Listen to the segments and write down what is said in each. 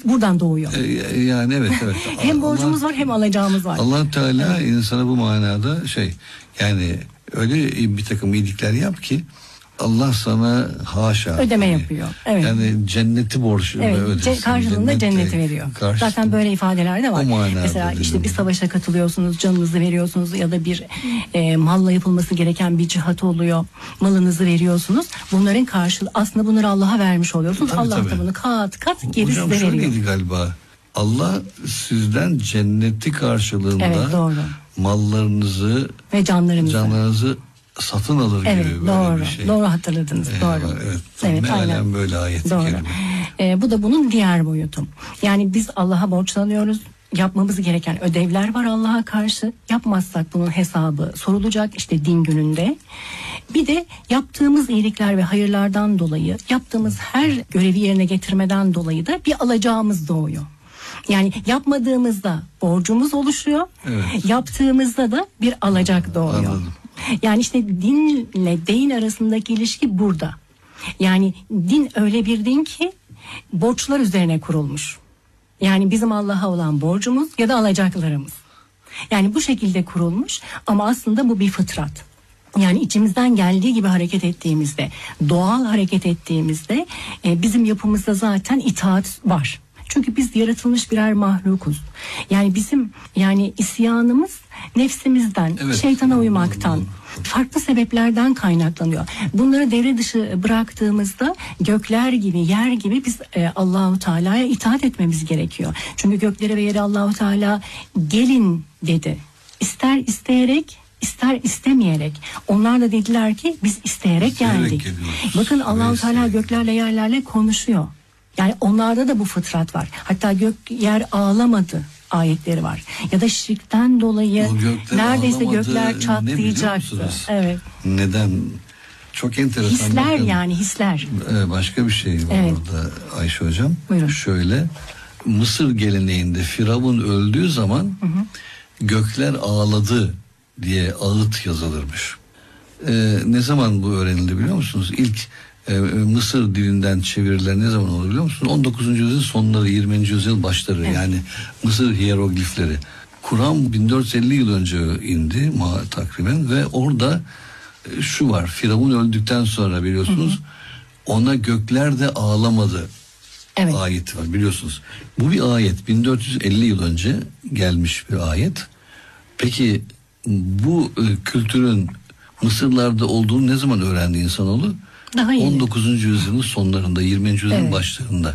buradan doğuyor. Yani evet. Hem borcumuz var hem alacağımız var. Allah Teala insana bu manada yani öyle bir takım iyilikler yap ki Allah sana haşa ödeme yapıyor. Evet. Yani cenneti ödesin. Karşılığında cenneti veriyor. Zaten böyle ifadeler de var. Mesela işte bir savaşa katılıyorsunuz, canınızı veriyorsunuz ya da bir malla yapılması gereken bir cihat oluyor. Malınızı veriyorsunuz. Bunların karşılığı aslında bunları Allah'a vermiş oluyorsunuz. Allah da bunu kat geri size veriyor. Hocam şöyleydi galiba. Allah sizden cenneti karşılığında mallarınızı ve canlarınızı satın alır gibi böyle bir şey. Doğru hatırladınız. Doğru. Evet, aynen böyle ayet-i kerime. Bu da bunun diğer boyutu. Yani biz Allah'a borçlanıyoruz. Yapmamız gereken ödevler var Allah'a karşı. Yapmazsak bunun hesabı sorulacak işte din gününde. Bir de yaptığımız iyilikler ve hayırlardan dolayı, yaptığımız her görevi yerine getirmeden dolayı da bir alacağımız doğuyor. Yani yapmadığımızda borcumuz oluşuyor. Evet. Yaptığımızda da bir alacak doğuyor. Anladım. Yani işte dinle deyin arasındaki ilişki burada. Yani din öyle bir din ki borçlar üzerine kurulmuş. Yani bizim Allah'a olan borcumuz ya da alacaklarımız. Yani bu şekilde kurulmuş ama aslında bu bir fıtrat. Yani içimizden geldiği gibi hareket ettiğimizde, doğal hareket ettiğimizde bizim yapımızda zaten itaat var. Çünkü biz yaratılmış birer mahlukuz. Yani bizim isyanımız nefsimizden, şeytana uymaktan, farklı sebeplerden kaynaklanıyor. Bunları devre dışı bıraktığımızda gökler gibi, yer gibi biz Allahu Teala'ya itaat etmemiz gerekiyor. Çünkü göklere ve yere Allahu Teala gelin dedi. İster isteyerek, ister istemeyerek. Onlar da dediler ki biz isteyerek geldik. Bakın Allahu Teala göklerle yerlerle konuşuyor. Yani onlarda da bu fıtrat var. Hatta gök yer ağlamadı ayetleri var. Ya da şirkten dolayı neredeyse gökler çatlayacaktı. Evet. Neden? Çok enteresan. Hisler bakın, hisler. Başka bir şey var orada Ayşe hocam. Buyurun. Şöyle, Mısır geleneğinde Firavun öldüğü zaman gökler ağladı diye ağıt yazılırmış. Ne zaman bu öğrenildi biliyor musunuz? İlk Mısır dilinden çeviriler ne zaman olur biliyor musunuz? 19. yüzyıl sonları, 20. yüzyıl başları. Yani Mısır hieroglifleri. Kur'an 1450 yıl önce indi takriben ve orada şu var. Firavun öldükten sonra biliyorsunuz ona gökler de ağlamadı ayeti var biliyorsunuz. Bu bir ayet. 1450 yıl önce gelmiş bir ayet. Peki bu kültürün Mısırlarda olduğunu ne zaman öğrendi insanoğlu? 19. yüzyılın sonlarında, 20. yüzyılın başlarında.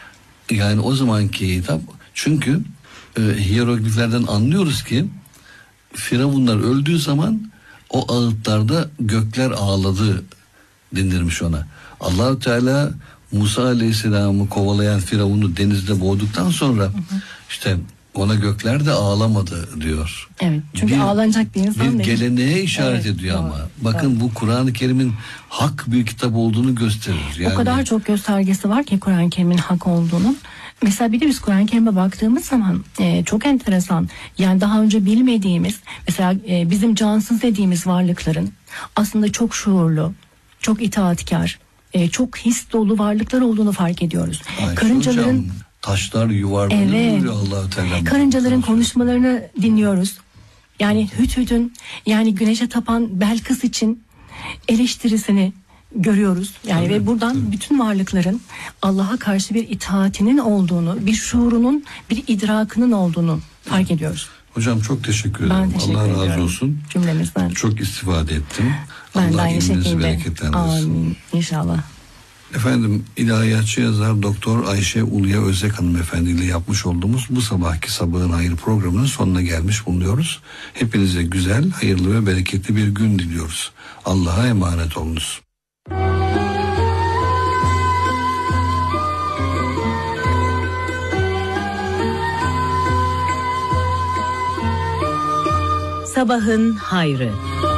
Yani o zamanki kitap, çünkü hierogliflerden anlıyoruz ki Firavunlar öldüğü zaman o ağıtlarda gökler ağladı denirmiş ona. Allah-u Teala Musa Aleyhisselam'ı kovalayan Firavun'u denizde boğduktan sonra işte ona gökler de ağlamadı diyor. Evet. Çünkü ağlanacak bir insan bir geleneğe işaret ediyor ama. Bakın bu Kur'an-ı Kerim'in hak bir kitap olduğunu gösterir. Yani. O kadar çok göstergesi var ki Kur'an-ı Kerim'in hak olduğunun. Mesela bir de biz Kur'an-ı Kerim'e baktığımız zaman çok enteresan. Yani daha önce bilmediğimiz, mesela bizim cansız dediğimiz varlıkların aslında çok şuurlu, çok itaatkar, çok his dolu varlıklar olduğunu fark ediyoruz. Karıncaların hocam, taşlar yuvarlanıyor Allah-u Teala. Karıncaların konuşmalarını dinliyoruz. Yani Hüdhüd'ün, yani güneşe tapan Belkıs için eleştirisini görüyoruz. Yani ve buradan bütün varlıkların Allah'a karşı bir itaatinin olduğunu, bir şuurunun, bir idrakının olduğunu fark ediyoruz. Hocam çok teşekkür ederim. Allah razı olsun. Cümlemizden. Çok istifade ettim. Ben Allah de aynı şekilde. Bereketlendirsin. Amin. İnşallah. Efendim, ilahiyatçı yazar Doktor Ayşe Ulya Özek hanımefendi ile yapmış olduğumuz bu sabahki Sabahın Hayır programının sonuna gelmiş bulunuyoruz. Hepinize güzel, hayırlı ve bereketli bir gün diliyoruz. Allah'a emanet olunuz. Sabahın Hayrı.